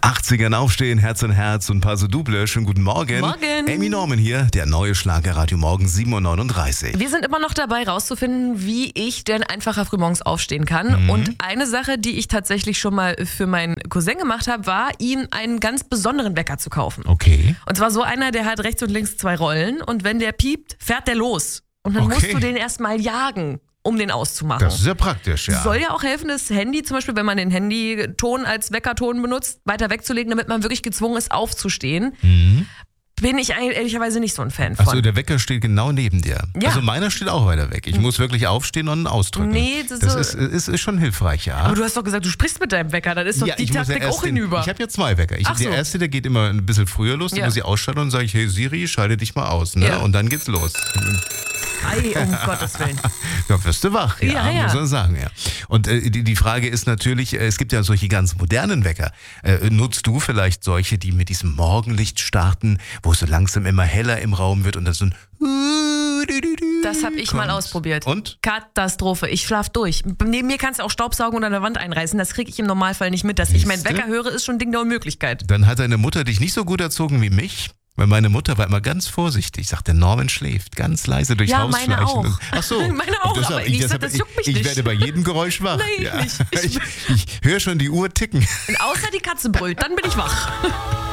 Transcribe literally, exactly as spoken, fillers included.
achtzigern aufstehen, Herz an Herz und Paso Double. Schönen guten Morgen. Morgen. Amy Norman hier, der neue Schlagerradio Morgen sieben Uhr neununddreißig. Wir sind immer noch dabei, rauszufinden, wie ich denn einfacher frühmorgens aufstehen kann. Mhm. Und eine Sache, die ich tatsächlich schon mal für meinen Cousin gemacht habe, war, ihm einen ganz besonderen Wecker zu kaufen. Okay. Und zwar so einer, der hat rechts und links zwei Rollen und wenn der piept, fährt der los. Und dann Okay. musst du den erstmal jagen, um den auszumachen. Das ist ja praktisch, ja. Soll ja auch helfen, das Handy, zum Beispiel, wenn man den Handyton als Weckerton benutzt, weiter wegzulegen, damit man wirklich gezwungen ist, aufzustehen. Mhm. Bin ich eigentlich ehrlicherweise nicht so ein Fan von. Achso, der Wecker steht genau neben dir. Ja. Also meiner steht auch weiter weg. Ich muss wirklich aufstehen und ihn ausdrücken. Nee, das, das so, ist, ist, ist schon hilfreich, ja. aber du hast doch gesagt, du sprichst mit deinem Wecker, dann ist doch ja, die ich muss ja Taktik erst auch den, hinüber. Ich habe ja zwei Wecker. Ich, Ach der so. erste, der geht immer ein bisschen früher los, den Ja. muss ich ausschalten und sage ich, hey Siri, schalte dich mal aus. Ne? Ja. Und dann geht's los. Ei, um Gottes Willen. Da wirst du wach, ja, Ja, ja. muss man sagen, ja. Und äh, die, die Frage ist natürlich, äh, es gibt ja solche ganz modernen Wecker. Äh, nutzt du vielleicht solche, die mit diesem Morgenlicht starten, wo es so langsam immer heller im Raum wird und dann so ein Das habe ich mal ausprobiert. Und? Katastrophe. Ich schlaf durch. Neben mir kannst du auch Staubsaugen und an der Wand einreißen. Das kriege ich im Normalfall nicht mit. Dass ich meinen Siehste? Wecker höre, ist schon ein Ding der Unmöglichkeit. Dann hat deine Mutter dich nicht so gut erzogen wie mich. Weil meine Mutter war immer ganz vorsichtig, sagt, der Norman schläft, ganz leise durchs Ja, Haus meine schleichen. auch. Ach so. Meine auch, Deshalb- aber ich sag, deshalb- das juckt mich ich, nicht. Ich werde bei jedem Geräusch wach. Nee, ich nicht. Ich- Ich, ich höre schon die Uhr ticken. Und außer die Katze brüllt, dann bin ich wach.